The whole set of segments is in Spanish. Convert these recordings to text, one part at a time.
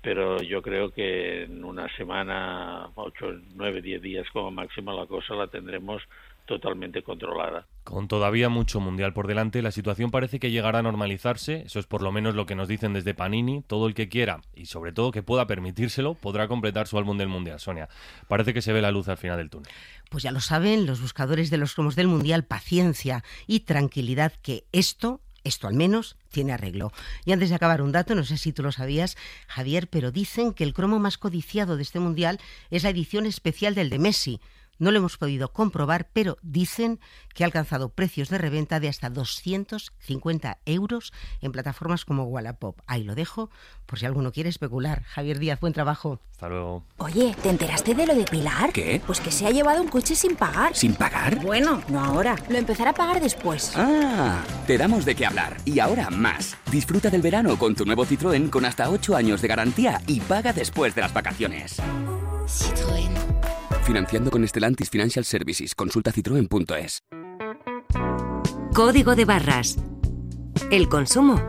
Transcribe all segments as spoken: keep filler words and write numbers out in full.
pero yo creo que en una semana, ocho, nueve, diez días como máximo, la cosa la tendremos totalmente controlada. Con todavía mucho mundial por delante, la situación parece que llegará a normalizarse. Eso es por lo menos lo que nos dicen desde Panini. Todo el que quiera, y sobre todo que pueda permitírselo, podrá completar su álbum del mundial. Sonia, parece que se ve la luz al final del túnel. Pues ya lo saben los buscadores de los cromos del mundial, paciencia y tranquilidad, que esto... Esto al menos tiene arreglo. Y antes de acabar un dato, no sé si tú lo sabías, Javier, pero dicen que el cromo más codiciado de este mundial es la edición especial del de Messi. No lo hemos podido comprobar, pero dicen que ha alcanzado precios de reventa de hasta doscientos cincuenta euros en plataformas como Wallapop. Ahí lo dejo, por si alguno quiere especular. Javier Díaz, buen trabajo. Hasta luego. Oye, ¿te enteraste de lo de Pilar? ¿Qué? Pues que se ha llevado un coche sin pagar. ¿Sin pagar? Bueno, no ahora. Lo empezará a pagar después. Ah, te damos de qué hablar. Y ahora más. Disfruta del verano con tu nuevo Citroën con hasta ocho años de garantía y paga después de las vacaciones. Citroën. Financiando con Stellantis Financial Services. Consulta citroen punto es. Código de barras. El consumo.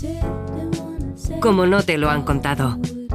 Como no te lo han contado.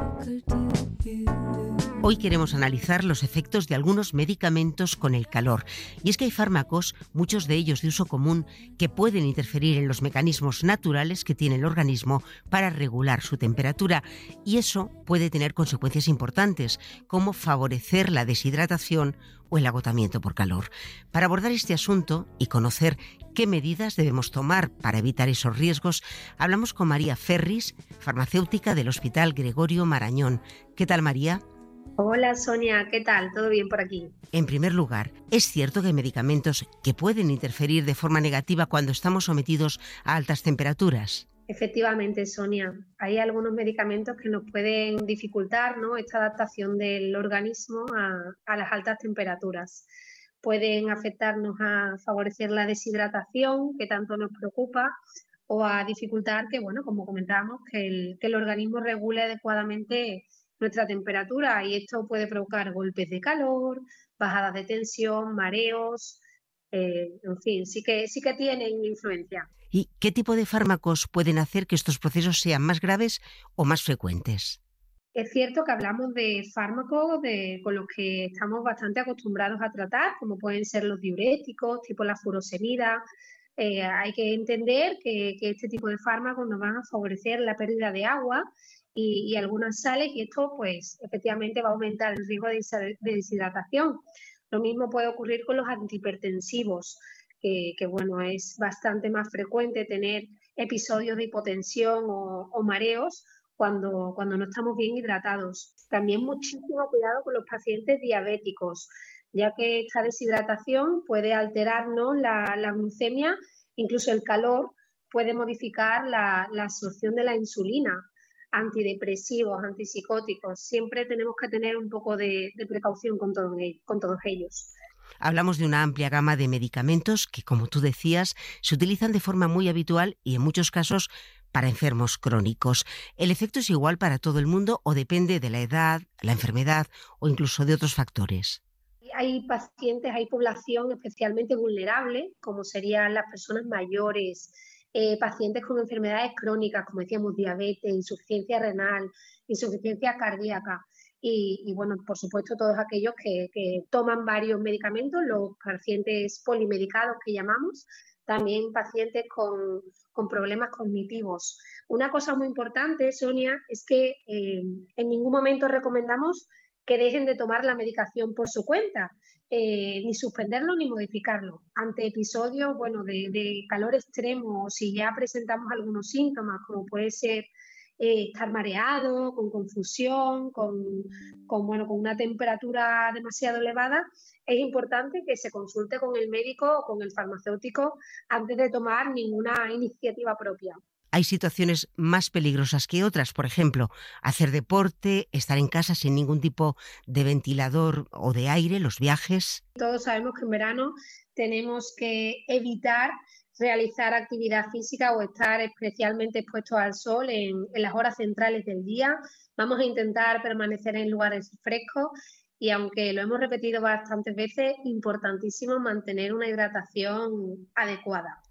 Hoy queremos analizar los efectos de algunos medicamentos con el calor. Y es que hay fármacos, muchos de ellos de uso común, que pueden interferir en los mecanismos naturales que tiene el organismo para regular su temperatura. Y eso puede tener consecuencias importantes, como favorecer la deshidratación o el agotamiento por calor. Para abordar este asunto y conocer qué medidas debemos tomar para evitar esos riesgos, hablamos con María Ferris, farmacéutica del Hospital Gregorio Marañón. ¿Qué tal, María? Hola Sonia, ¿qué tal? ¿Todo bien por aquí? En primer lugar, ¿es cierto que hay medicamentos que pueden interferir de forma negativa cuando estamos sometidos a altas temperaturas? Efectivamente, Sonia, hay algunos medicamentos que nos pueden dificultar, ¿no?, esta adaptación del organismo a, a las altas temperaturas. Pueden afectarnos a favorecer la deshidratación, que tanto nos preocupa, o a dificultar que, bueno, como comentábamos, que el, que el organismo regule adecuadamente nuestra temperatura, y esto puede provocar golpes de calor, bajadas de tensión, mareos, eh, en fin, sí que, sí que tienen influencia. ¿Y qué tipo de fármacos pueden hacer que estos procesos sean más graves o más frecuentes? Es cierto que hablamos de fármacos de, con los que estamos bastante acostumbrados a tratar, como pueden ser los diuréticos, tipo la furosemida. Eh, hay que entender que, que este tipo de fármacos nos van a favorecer la pérdida de agua y, y algunas sales, y esto pues efectivamente va a aumentar el riesgo de, de deshidratación. Lo mismo puede ocurrir con los antihipertensivos, que, que bueno, es bastante más frecuente tener episodios de hipotensión o, o mareos cuando, cuando no estamos bien hidratados. También muchísimo cuidado con los pacientes diabéticos, ya que esta deshidratación puede alterarnos la, la glucemia, incluso el calor puede modificar la, la absorción de la insulina. Antidepresivos, antipsicóticos, siempre tenemos que tener un poco de, de precaución con, todo, con todos ellos. Hablamos de una amplia gama de medicamentos que, como tú decías, se utilizan de forma muy habitual y en muchos casos para enfermos crónicos. ¿El efecto es igual para todo el mundo o depende de la edad, la enfermedad o incluso de otros factores? Hay pacientes, hay población especialmente vulnerable, como serían las personas mayores, eh, pacientes con enfermedades crónicas, como decíamos, diabetes, insuficiencia renal, insuficiencia cardíaca. Y, y bueno, por supuesto, todos aquellos que, que toman varios medicamentos, los pacientes polimedicados que llamamos, también pacientes con, con problemas cognitivos. Una cosa muy importante, Sonia, es que eh, en ningún momento recomendamos que dejen de tomar la medicación por su cuenta, eh, ni suspenderlo ni modificarlo. Ante episodios, bueno, de, de calor extremo, o si ya presentamos algunos síntomas, como puede ser eh, estar mareado, con confusión, con, con, bueno, con una temperatura demasiado elevada, es importante que se consulte con el médico o con el farmacéutico antes de tomar ninguna iniciativa propia. Hay situaciones más peligrosas que otras, por ejemplo, hacer deporte, estar en casa sin ningún tipo de ventilador o de aire, los viajes. Todos sabemos que en verano tenemos que evitar realizar actividad física o estar especialmente expuestos al sol en, en las horas centrales del día. Vamos a intentar permanecer en lugares frescos y, aunque lo hemos repetido bastantes veces, importantísimo mantener una hidratación adecuada.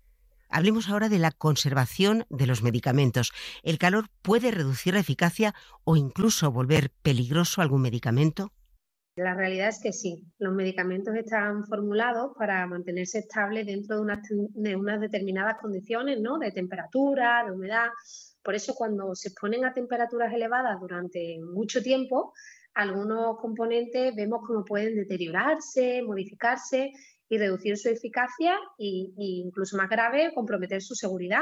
Hablemos ahora de la conservación de los medicamentos. ¿El calor puede reducir la eficacia o incluso volver peligroso algún medicamento? La realidad es que sí. Los medicamentos están formulados para mantenerse estables dentro de unas, de unas determinadas condiciones, ¿no? De temperatura, de humedad. Por eso, cuando se exponen a temperaturas elevadas durante mucho tiempo, algunos componentes vemos cómo pueden deteriorarse, modificarse y reducir su eficacia e incluso más grave, comprometer su seguridad.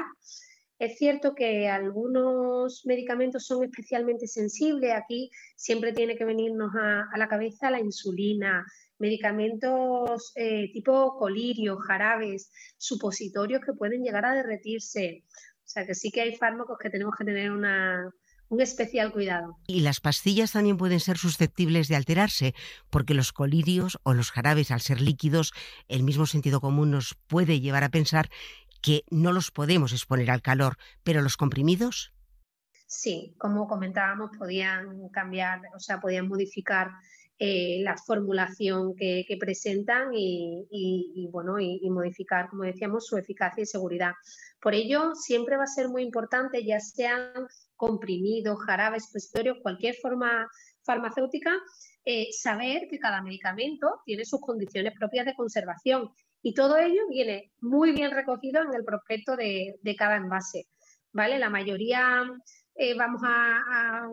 Es cierto que algunos medicamentos son especialmente sensibles. Aquí siempre tiene que venirnos a, a la cabeza la insulina, medicamentos eh, tipo colirio, jarabes, supositorios que pueden llegar a derretirse. O sea que sí que hay fármacos que tenemos que tener una, un especial cuidado. Y las pastillas también pueden ser susceptibles de alterarse, porque los colirios o los jarabes, al ser líquidos, el mismo sentido común nos puede llevar a pensar que no los podemos exponer al calor, pero los comprimidos... Sí, como comentábamos, podían cambiar, o sea, podían modificar eh, la formulación que, que presentan y, y, y bueno, y, y modificar, como decíamos, su eficacia y seguridad. Por ello, siempre va a ser muy importante, ya sean comprimidos, jarabes, supositorios, cualquier forma farmacéutica, eh, saber que cada medicamento tiene sus condiciones propias de conservación. Y todo ello viene muy bien recogido en el prospecto de, de cada envase, ¿vale? La mayoría eh, vamos a, a,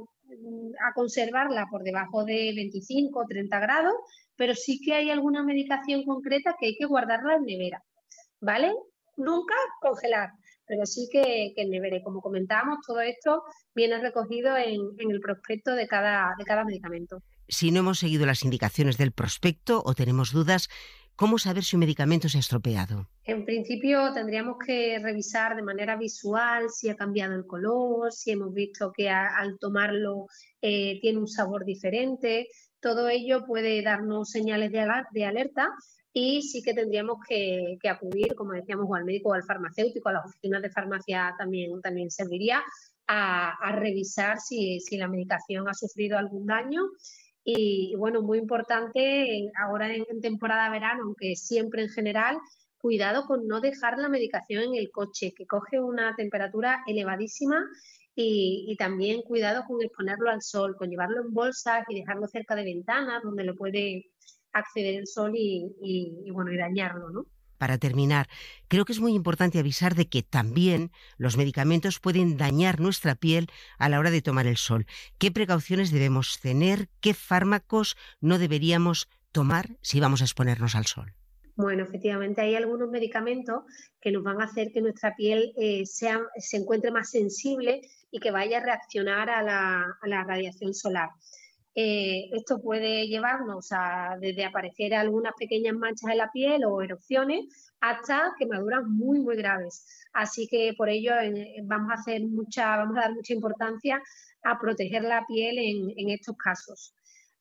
a conservarla por debajo de veinticinco o treinta grados, pero sí que hay alguna medicación concreta que hay que guardarla en nevera, ¿vale? Nunca congelar, pero sí que, que en nevera. Y como comentábamos, todo esto viene recogido en, en el prospecto de cada, de cada medicamento. Si no hemos seguido las indicaciones del prospecto o tenemos dudas, ¿cómo saber si un medicamento se ha estropeado? En principio tendríamos que revisar de manera visual si ha cambiado el color, si hemos visto que a, al tomarlo eh, tiene un sabor diferente. Todo ello puede darnos señales de, de alerta y sí que tendríamos que, que acudir, como decíamos, o al médico o al farmacéutico, a las oficinas de farmacia también, también serviría, a, a revisar si, si la medicación ha sufrido algún daño. Y, y bueno, muy importante ahora en, en temporada de verano, aunque siempre en general, cuidado con no dejar la medicación en el coche, que coge una temperatura elevadísima, y, y también cuidado con exponerlo al sol, con llevarlo en bolsas y dejarlo cerca de ventanas donde le puede acceder el sol y, y, y bueno, y dañarlo, ¿no? Para terminar, creo que es muy importante avisar de que también los medicamentos pueden dañar nuestra piel a la hora de tomar el sol. ¿Qué precauciones debemos tener? ¿Qué fármacos no deberíamos tomar si vamos a exponernos al sol? Bueno, efectivamente hay algunos medicamentos que nos van a hacer que nuestra piel eh, sea, se encuentre más sensible y que vaya a reaccionar a la, a la radiación solar. Eh, esto puede llevarnos a desde aparecer algunas pequeñas manchas en la piel o erupciones hasta quemaduras muy muy graves. Así que por ello eh, vamos a hacer mucha, vamos a dar mucha importancia a proteger la piel en, en estos casos.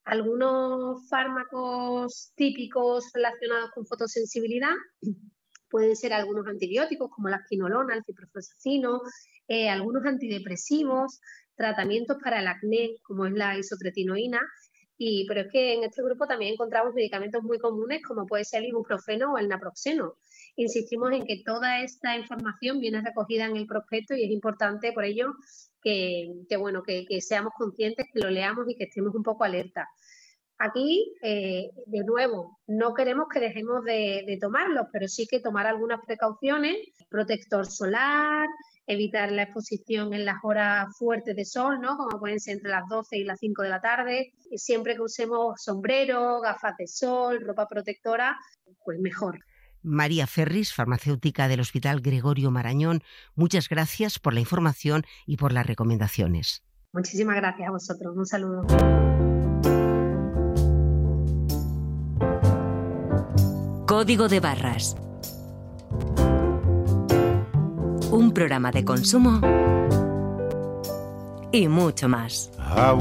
Algunos fármacos típicos relacionados con fotosensibilidad pueden ser algunos antibióticos como la quinolona, el ciprofloxacino, eh, algunos antidepresivos, tratamientos para el acné, como es la isotretinoína, y, pero es que en este grupo también encontramos medicamentos muy comunes, como puede ser el ibuprofeno o el naproxeno. Insistimos en que toda esta información viene recogida en el prospecto y es importante por ello que, que, bueno, que, que seamos conscientes, que lo leamos y que estemos un poco alerta. Aquí, eh, de nuevo, no queremos que dejemos de, de tomarlos, pero sí que tomar algunas precauciones, protector solar, evitar la exposición en las horas fuertes de sol, ¿no? Como pueden ser entre las doce y las cinco de la tarde. Y siempre que usemos sombrero, gafas de sol, ropa protectora, pues mejor. María Ferris, farmacéutica del Hospital Gregorio Marañón, muchas gracias por la información y por las recomendaciones. Muchísimas gracias a vosotros. Un saludo. Código de Barras. Un programa de consumo y mucho más.